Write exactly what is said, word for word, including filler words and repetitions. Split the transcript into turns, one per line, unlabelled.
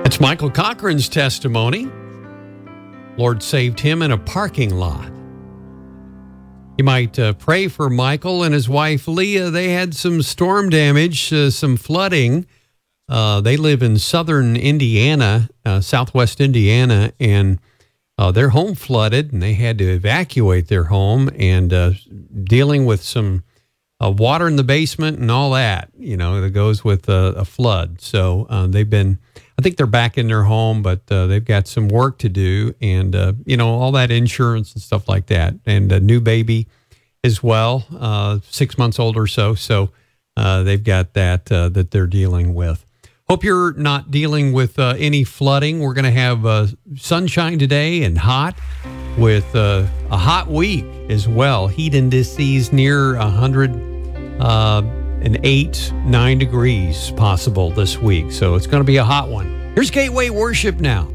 It's Michael Cochran's testimony. Lord saved him in a parking lot. You might uh, pray for Michael and his wife, Leah. They had some storm damage, uh, some flooding. Uh, they live in southern Indiana, uh, southwest Indiana, and uh, their home flooded, and they had to evacuate their home and uh, dealing with some uh, water in the basement and all that, you know, that goes with uh, a flood. So uh, they've been, I think they're back in their home, but uh, they've got some work to do and, uh, you know, all that insurance and stuff like that. And a new baby as well, uh, six months old or so. So uh, they've got that uh, that they're dealing with. Hope you're not dealing with uh, any flooding. We're going to have uh, sunshine today and hot with uh, a hot week as well. Heat indices near one hundred eight, nine degrees possible this week. So it's going to be a hot one. Here's Gateway Worship now.